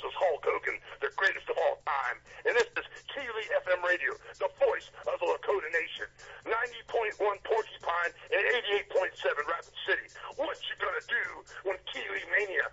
versus Hulk Hogan, the greatest of all time. And this is Keeley FM Radio, the voice of the Lakota Nation. 90.1 Porcupine and 88.7 Rapid City. What you gonna do when Keeley Mania